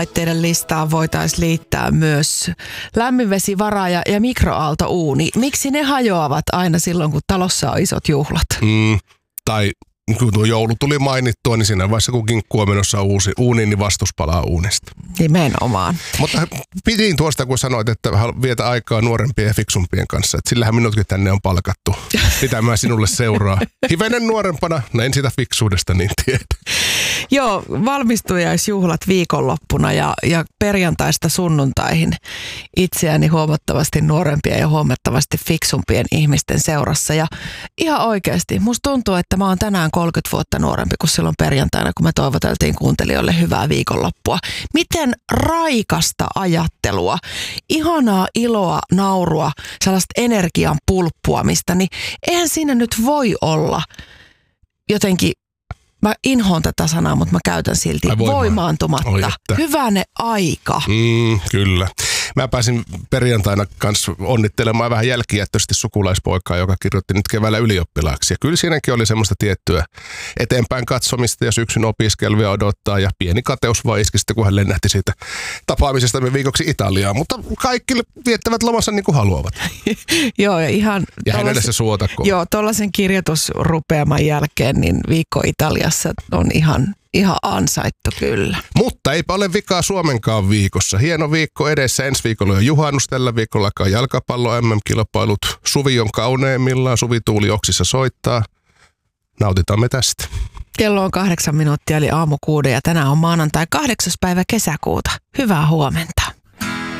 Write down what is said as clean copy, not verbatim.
Laitteiden listaan voitaisiin liittää myös lämminvesivaraaja ja mikroaaltouuni. Miksi ne hajoavat aina silloin, kun talossa on isot juhlat? Tai kun tuo joulu tuli mainittua, niin siinä vaiheessa kun kinkku on menossa uusi uuni, niin vastus palaa uunista. Nimenomaan. Mutta pidin tuosta, kun sanoit, että vietä aikaa nuorempien ja fiksumpien kanssa. Että sillähän minutkin tänne on palkattu pitämään sinulle seuraa. Hivenen nuorempana, no en sitä fiksuudesta niin tiedä. Joo, valmistujaisjuhlat viikonloppuna ja perjantaista sunnuntaihin itseäni huomattavasti nuorempia ja huomattavasti fiksumpien ihmisten seurassa. Ja ihan oikeasti, musta tuntuu, että mä oon tänään 30 vuotta nuorempi kuin silloin perjantaina, kun me toivoteltiin kuuntelijoille hyvää viikonloppua. Miten raikasta ajattelua, ihanaa iloa, naurua, sellaista energian pulppuamista, niin eihän siinä nyt voi olla jotenkin. Mä inhoon tätä sanaa, mutta mä käytän silti voimaantumatta. Hyvänä aika. Kyllä. Mä pääsin perjantaina kanssa onnittelemaan vähän jälkijättöisesti sukulaispoikaa, joka kirjoitti nyt keväällä ylioppilaaksi. Ja kyllä siinäkin oli semmoista tiettyä eteenpäin katsomista ja syksyn opiskelua odottaa. Ja pieni kateus vaan iski sitten, kun hän lennähti siitä tapaamisesta viikoksi Italiaan. Mutta kaikki viettävät lomansa niin kuin haluavat. Joo, ja ihan... Ja hänelle se suotakoon. Joo, tuollaisen kirjoitusrupeaman jälkeen niin viikko Italiassa on ihan ansaittu kyllä. Mutta eipä ole vikaa Suomenkaan viikossa. Hieno viikko edessä. Ensi viikolla on juhannus. Tällä viikolla alkaa jalkapallo MM-kilpailut. Suvi on kauneimmillaan. Suvituuli oksissa soittaa. Nautitaan me tästä. Kello on 8 minuuttia eli aamu 6 ja tänään on maanantai 8. päivä kesäkuuta. Hyvää huomenta.